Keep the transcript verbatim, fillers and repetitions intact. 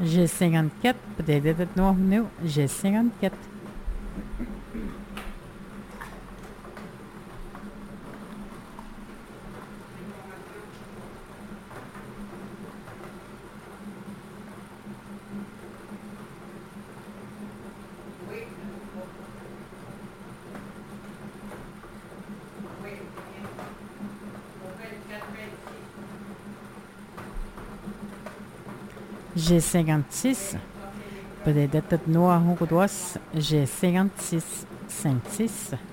G cinquante-quatre, peut-être non, non, G cinquante-quatre. G cinquante-six, peut-être noir ou droit, G cinquante-six, cinquante-six.